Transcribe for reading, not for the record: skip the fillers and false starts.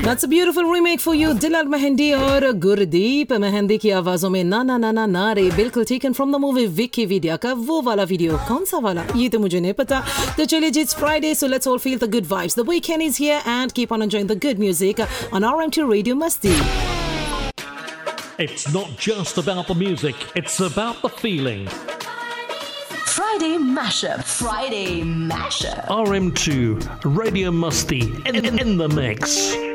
That's a beautiful remake for you. Dilal Mehendi और गुरदीप मेहंदी की आवाजों में ना ना ना ना ना रे बिल्कुल taken from the movie Vicky Vidya का वो वाला वीडियो. कौन सा वाला? ये तो मुझे नहीं पता. तो चलिए जी, it's Friday, so let's all feel the good vibes. The weekend is here and keep on enjoying the good music on RM2 Radio Masti. It's not just about the music, it's about the feeling. Friday Mashup. Friday Mashup. RM2 Radio Musty in the mix.